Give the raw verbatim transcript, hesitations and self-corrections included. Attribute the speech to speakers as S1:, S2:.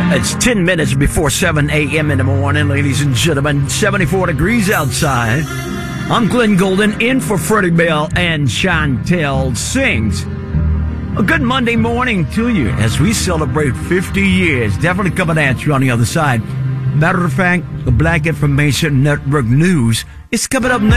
S1: It's ten minutes before seven a.m. in the morning, ladies and gentlemen. seventy-four degrees outside. I'm Glenn Golden, in for Freddie Bell and Chantel Sings. A good Monday morning to you as we celebrate fifty years. Definitely coming at you on the other side. Matter of fact, the Black Information Network News is coming up next.